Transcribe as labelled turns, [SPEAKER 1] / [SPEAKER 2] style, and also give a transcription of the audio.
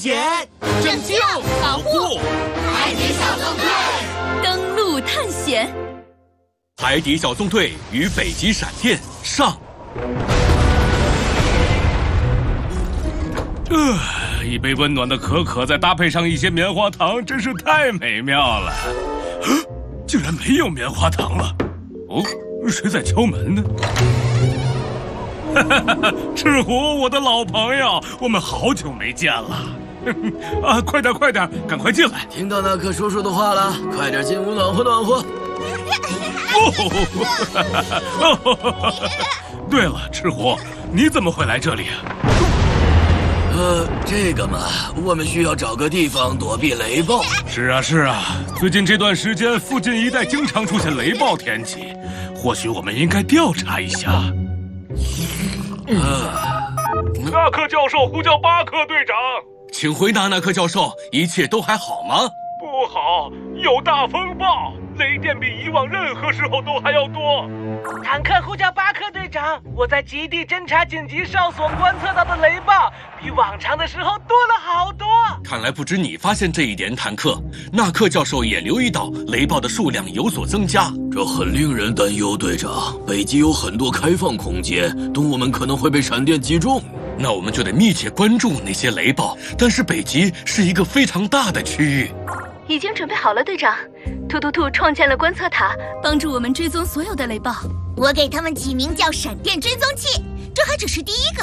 [SPEAKER 1] 险，
[SPEAKER 2] 拯救，保护，
[SPEAKER 3] 海底小纵队
[SPEAKER 4] 登陆探险。
[SPEAKER 5] 海底小纵队与北极闪电上。一杯温暖的可可，再搭配上一些棉花糖，真是太美妙了。竟然没有棉花糖了！哦，谁在敲门呢？赤狐，我的老朋友，我们好久没见了。啊，快点，赶快进来！
[SPEAKER 1] 听到纳克叔叔的话了，快点进屋暖和暖和。
[SPEAKER 5] 对了，赤狐，你怎么会来这里啊？
[SPEAKER 1] 这个嘛，我们需要找个地方躲避雷暴。
[SPEAKER 5] 是啊，最近这段时间附近一带经常出现雷暴天气，或许我们应该调查一下。纳克教授呼叫巴克队长，
[SPEAKER 2] 请回答，纳克教授，一切都还好吗？
[SPEAKER 5] 不好，有大风暴，雷电比以往任何时候都还要多。
[SPEAKER 6] 坦克呼叫巴克队长，我在极地侦察紧急哨所观测到的雷暴比往常的时候多了好多。
[SPEAKER 2] 看来不止你发现这一点，坦克，纳克教授也留意到雷暴的数量有所增加，
[SPEAKER 1] 这很令人担忧，队长。北极有很多开放空间，动物们可能会被闪电击中。
[SPEAKER 2] 那我们就得密切关注那些雷暴。但是北极是一个非常大的区域。
[SPEAKER 4] 已经准备好了，队长。兔创建了观测塔，帮助我们追踪所有的雷暴。
[SPEAKER 3] 我给他们起名叫闪电追踪器，这还只是第一个。